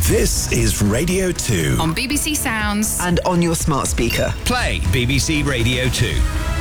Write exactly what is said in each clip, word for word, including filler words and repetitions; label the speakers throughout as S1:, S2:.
S1: This is Radio two.
S2: On B B C Sounds.
S3: And on your smart speaker.
S1: Play B B C Radio two.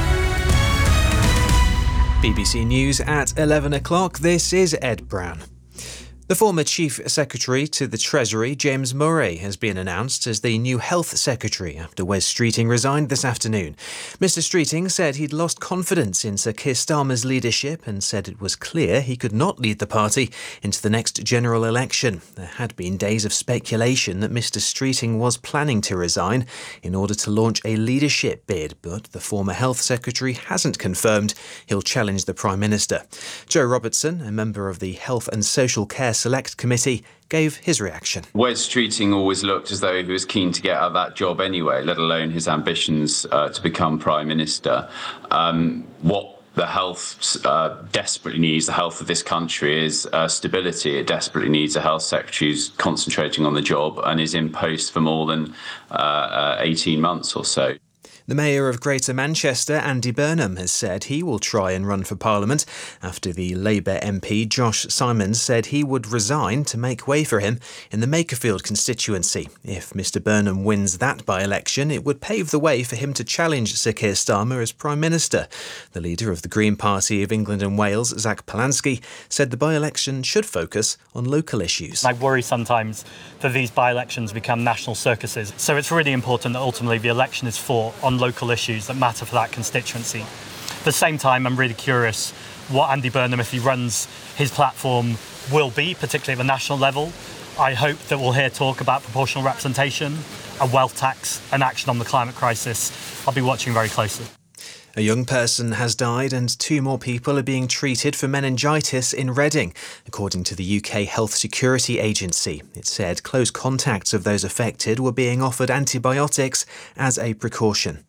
S4: B B C News at eleven o'clock. This is Ed Brown. The former Chief Secretary to the Treasury, James Murray, has been announced as the new Health Secretary after Wes Streeting resigned this afternoon. Mister Streeting said he'd lost confidence in Sir Keir Starmer's leadership and said it was clear he could not lead the party into the next general election. There had been days of speculation that Mister Streeting was planning to resign in order to launch a leadership bid, but the former Health Secretary hasn't confirmed he'll challenge the Prime Minister. Joe Robertson, a member of the Health and Social Care Select Committee, gave his reaction.
S5: Wes Streeting always looked as though he was keen to get out of that job anyway, let alone his ambitions uh, to become Prime Minister. Um, what the health uh, desperately needs, the health of this country, is uh, stability. It desperately needs a health secretary who's concentrating on the job and is in post for more than uh, uh, eighteen months or so.
S4: The Mayor of Greater Manchester, Andy Burnham, has said he will try and run for Parliament after the Labour M P Josh Simons said he would resign to make way for him in the Makerfield constituency. If Mister Burnham wins that by-election, it would pave the way for him to challenge Sir Keir Starmer as Prime Minister. The leader of the Green Party of England and Wales, Zach Polanski, said the by-election should focus on local issues.
S6: I worry sometimes that these by-elections become national circuses, so it's really important that ultimately the election is fought on local issues that matter for that constituency. At the same time, I'm really curious what Andy Burnham, if he runs his platform, will be, particularly at the national level. I hope that we'll hear talk about proportional representation, a wealth tax, and action on the climate crisis. I'll be watching very closely.
S4: A young person has died and two more people are being treated for meningitis in Reading, according to the U K Health Security Agency. It said close contacts of those affected were being offered antibiotics as a precaution.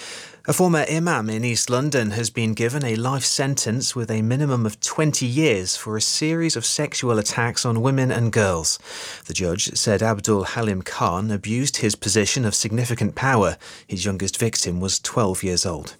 S4: A former imam in East London has been given a life sentence with a minimum of twenty years for a series of sexual attacks on women and girls. The judge said Abdul Halim Khan abused his position of significant power. His youngest victim was twelve years old.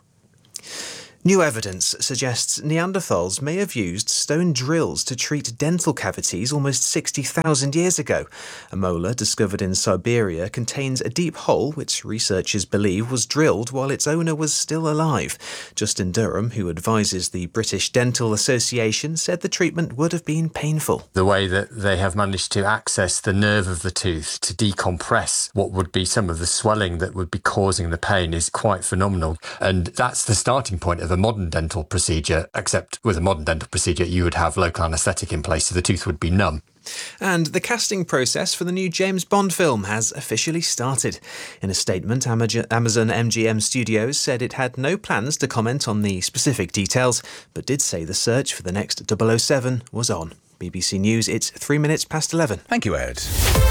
S4: New evidence suggests Neanderthals may have used stone drills to treat dental cavities almost sixty thousand years ago. A molar discovered in Siberia contains a deep hole which researchers believe was drilled while its owner was still alive. Justin Durham, who advises the British Dental Association, said the treatment would have been painful.
S7: The way that they have managed to access the nerve of the tooth to decompress what would be some of the swelling that would be causing the pain is quite phenomenal. And that's the starting point of a modern dental procedure, except with a modern dental procedure you would have local anaesthetic in place so the tooth would be numb.
S4: And the casting process for the new James Bond film has officially started. In a statement, Amazon M G M Studios said it had no plans to comment on the specific details, but did say the search for the next double oh seven was on. B B C News, it's three minutes past eleven.
S1: Thank you, Ed.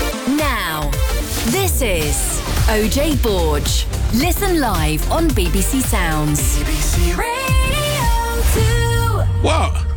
S8: Now, this is O J Borge. Listen live on B B C Sounds.
S1: B B C
S8: Radio two.
S1: What?